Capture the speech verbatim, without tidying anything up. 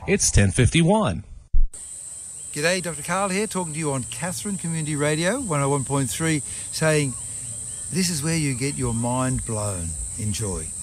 It's ten fifty-one. G'day, Doctor Karl here, talking to you on Katherine Community Radio, one oh one point three, saying this is where you get your mind blown. Enjoy.